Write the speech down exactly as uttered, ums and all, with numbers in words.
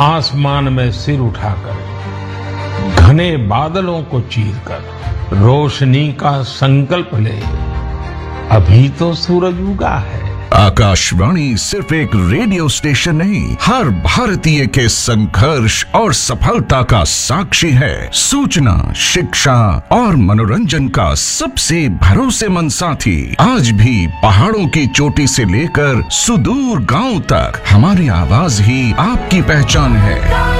आसमान में सिर उठाकर घने बादलों को चीरकर रोशनी का संकल्प ले, अभी तो सूरज उगा है। आकाशवाणी सिर्फ एक रेडियो स्टेशन नहीं, हर भारतीय के संघर्ष और सफलता का साक्षी है। सूचना, शिक्षा और मनोरंजन का सबसे भरोसेमंद साथी। आज भी पहाड़ों की चोटी से लेकर सुदूर गांव तक हमारी आवाज ही आपकी पहचान है।